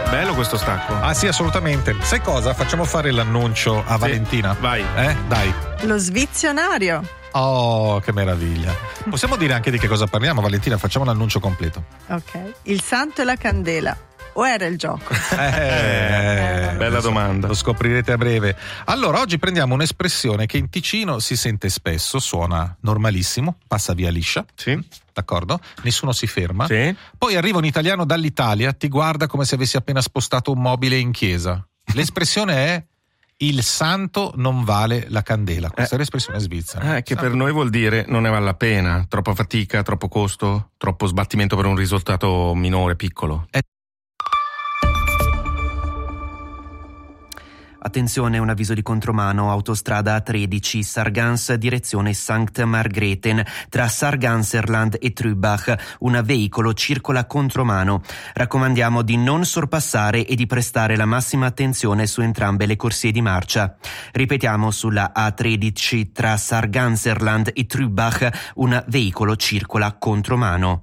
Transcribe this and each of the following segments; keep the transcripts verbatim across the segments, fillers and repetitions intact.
Bello questo stacco. Ah sì, assolutamente. Sai cosa? Facciamo fare l'annuncio a Sì, Valentina. vai. Eh? Dai. Lo svizionario. Oh, che meraviglia. Possiamo dire anche di che cosa parliamo, Valentina? Facciamo l'annuncio completo. Ok. Il santo e la candela. O era il gioco? Eh, Bella domanda. Lo scoprirete a breve. Allora, oggi prendiamo un'espressione che in Ticino si sente spesso, suona normalissimo, passa via liscia. Sì. D'accordo? Nessuno si ferma. Sì. Poi arriva un italiano dall'Italia, ti guarda come se avessi appena spostato un mobile in chiesa. L'espressione è: il santo non vale la candela. Questa Eh. è l'espressione svizzera. Eh, che per noi vuol dire non ne vale la pena, troppa fatica, troppo costo, troppo sbattimento per un risultato minore, piccolo. Eh. Attenzione, un avviso di contromano, autostrada A tredici, Sargans, direzione Sankt Margrethen, tra Sarganserland e Trübach. Un veicolo circola contromano. Raccomandiamo di non sorpassare e di prestare la massima attenzione su entrambe le corsie di marcia. Ripetiamo, sulla A tredici tra Sarganserland e Trübach, un veicolo circola contromano.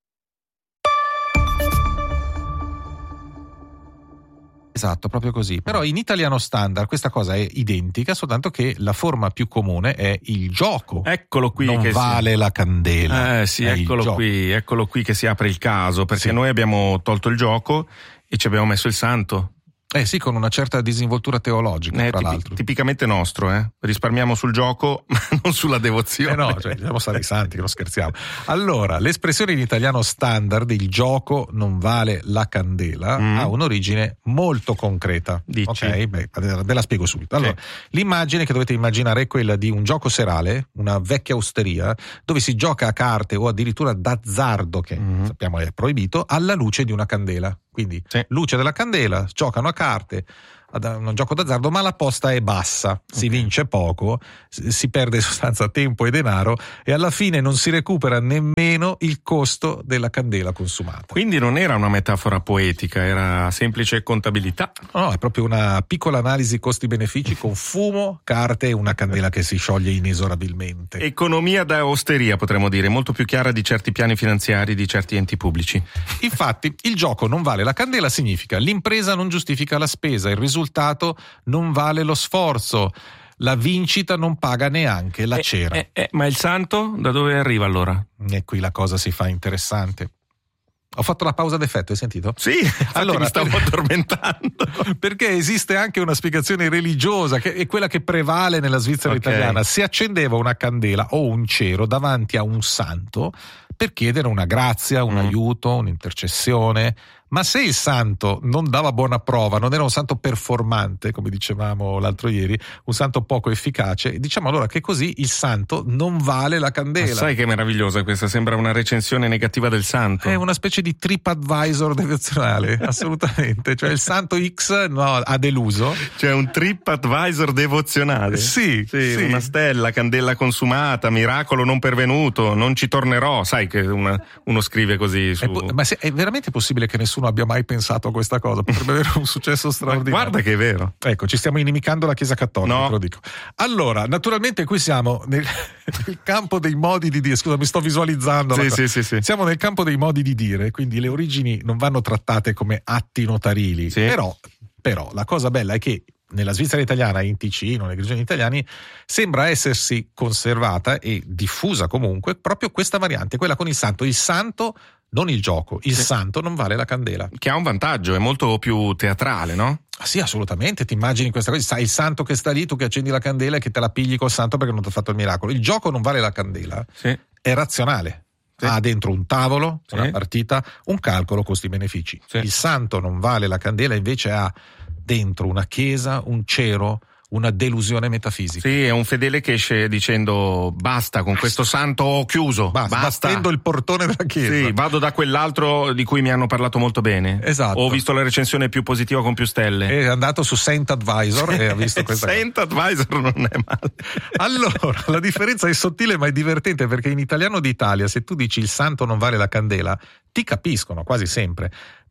Esatto, proprio così. Però in italiano standard questa cosa è identica, soltanto che la forma più comune è il gioco. Eccolo qui non che vale si... la candela. Eh sì, è eccolo qui, eccolo qui che si apre il caso, perché Sì. noi abbiamo tolto il gioco e ci abbiamo messo il santo. Eh sì, con una certa disinvoltura teologica, Eh, tra tipi- l'altro. tipicamente nostro, eh. Risparmiamo sul gioco, ma non sulla devozione. Eh no, cioè, siamo stati santi, che non scherziamo. Allora, l'espressione in italiano standard, il gioco non vale la candela, Mm. ha un'origine molto concreta. Dici? Ok, beh, ve la spiego subito. Allora, l'immagine che dovete immaginare è quella di un gioco serale, una vecchia osteria, dove si gioca a carte o addirittura d'azzardo, che Mm. sappiamo è proibito, alla luce di una candela. Quindi, Sì. luce della candela, giocano a carte, ad un gioco d'azzardo, ma la posta è bassa, si Ok. vince poco, s- si perde in sostanza tempo e denaro e alla fine non si recupera nemmeno il costo della candela consumata. Quindi non era una metafora poetica, era semplice contabilità. No, no, è proprio una piccola analisi costi-benefici con fumo, carte e una candela che si scioglie inesorabilmente. Economia da osteria, potremmo dire, molto più chiara di certi piani finanziari di certi enti pubblici. Infatti, il gioco non vale la candela significa l'impresa non giustifica la spesa, il risultato non vale lo sforzo, la vincita non paga neanche la Eh, cera. eh, eh, ma il santo da dove arriva allora? E qui la cosa si fa interessante. Ho fatto la pausa d'effetto, hai sentito? Sì, infatti Allora, mi stavo per- addormentando. Perché esiste anche una spiegazione religiosa che è quella che prevale nella Svizzera Ok. italiana. Si accendeva una candela o un cero davanti a un santo per chiedere una grazia, un Mm. aiuto, un'intercessione. Ma se il santo non dava buona prova, non era un santo performante, come dicevamo l'altro ieri, un santo poco efficace, diciamo allora che così il santo non vale la candela. Sai che meravigliosa questa, sembra una recensione negativa del santo. È una specie di TripAdvisor devozionale, assolutamente. Cioè il santo X no, ha deluso. C'è un TripAdvisor devozionale. Sì, Sì, sì. una stella, candela consumata, miracolo non pervenuto, non ci tornerò. Sai che una- uno scrive così su... È po- ma se, è veramente possibile che nessuno abbia mai pensato a questa cosa? Potrebbe avere un successo Ma straordinario. guarda che è vero. Ecco, ci stiamo inimicando la Chiesa Cattolica, No. te lo dico. Allora, naturalmente qui siamo nel, nel campo dei modi di dire, scusa, mi sto visualizzando. la Sì, cosa. sì, sì, sì. Siamo nel campo dei modi di dire, quindi le origini non vanno trattate come atti notarili, Sì. però, però la cosa bella è che nella Svizzera italiana, in Ticino, nelle regioni italiane, sembra essersi conservata e diffusa comunque proprio questa variante, quella con il santo. Il santo, non il gioco, il Sì. santo non vale la candela. Che ha un vantaggio, è molto più teatrale, no? Ah, sì, assolutamente, ti immagini questa cosa, sai il santo che sta lì, tu che accendi la candela e che te la pigli col santo perché non ti ha fatto il miracolo. Il gioco non vale la candela, Sì. è razionale. Sì. Ha dentro un tavolo, Sì. una partita, un calcolo costi-benefici. Sì. Il santo non vale la candela, invece ha dentro una chiesa, un cero, una delusione metafisica. Sì, è un fedele che esce dicendo basta con questo santo, ho chiuso, Basta, basta. battendo il portone della chiesa. Sì, vado da quell'altro di cui mi hanno parlato molto bene. Esatto. Ho visto la recensione più positiva con più stelle. È andato su Saint Advisor e ha visto questa cosa. Saint Advisor non è male. Allora, la differenza è sottile ma è divertente, perché in italiano d'Italia se tu dici il santo non vale la candela, ti capiscono quasi sempre.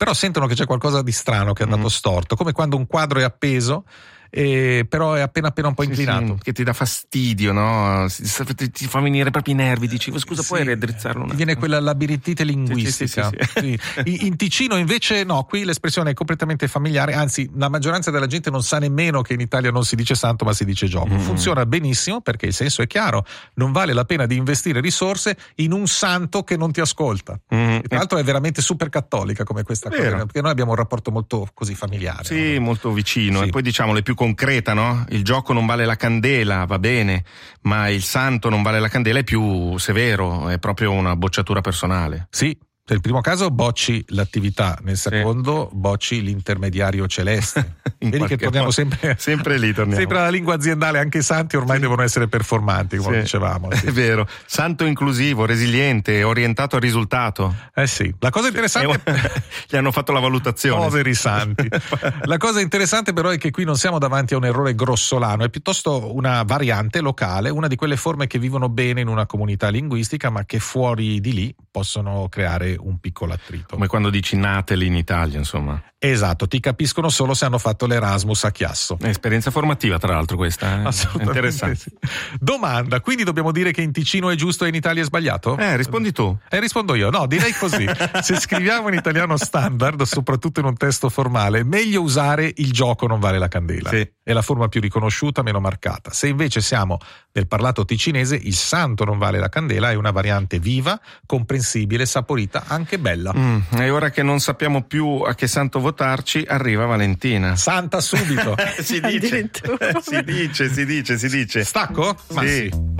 però sentono che c'è qualcosa di strano che è andato mm. storto, come quando un quadro è appeso e però è appena appena un po' inclinato, sì, sì, che ti dà fastidio, no? Ti, ti fa venire proprio i nervi, dici scusa sì, puoi raddrizzarlo un attimo? Viene quella labirintite linguistica. Sì, sì, sì, sì. In Ticino invece no, qui l'espressione è completamente familiare, anzi la maggioranza della gente non sa nemmeno che in Italia non si dice santo ma si dice gioco. Mm. Funziona benissimo perché il senso è chiaro, non vale la pena di investire risorse in un santo che non ti ascolta. Mm. Tra l'altro è veramente super cattolica come questa cosa, perché noi abbiamo un rapporto molto così familiare. Sì, no? molto vicino, sì. E poi diciamo le più concreta, no? Il gioco non vale la candela, va bene, ma il santo non vale la candela è più severo, è proprio una bocciatura personale. Sì. Nel primo caso bocci l'attività, nel secondo sì. bocci l'intermediario celeste. Vedi che torniamo sempre, sempre lì torniamo. Sempre alla lingua aziendale, anche i santi ormai sì. devono essere performanti, come sì. dicevamo. Sì. È vero, santo inclusivo, resiliente, orientato al risultato. Eh sì, la cosa interessante gli hanno fatto la valutazione. Poveri santi. La cosa interessante però è che qui non siamo davanti a un errore grossolano, è piuttosto una variante locale, una di quelle forme che vivono bene in una comunità linguistica, ma che fuori di lì possono creare un piccolo attrito. Come quando dici nateli in Italia, insomma. Esatto, ti capiscono solo se hanno fatto l'Erasmus a Chiasso. È esperienza formativa, tra l'altro, questa. Eh? Assolutamente. Interessante. Sì. Domanda, quindi dobbiamo dire che in Ticino è giusto e in Italia è sbagliato? Eh, rispondi tu. Eh, rispondo io. No, direi così. Se scriviamo in italiano standard, soprattutto in un testo formale, meglio usare il gioco non vale la candela. Sì. È la forma più riconosciuta, meno marcata. Se invece siamo nel parlato ticinese, il santo non vale la candela è una variante viva, comprensibile, saporita, anche bella. Mm, e ora che non sappiamo più a che santo votarci, arriva Valentina. Santa subito. si dice, si dice, si dice, si dice. Stacco? Ma sì. sì.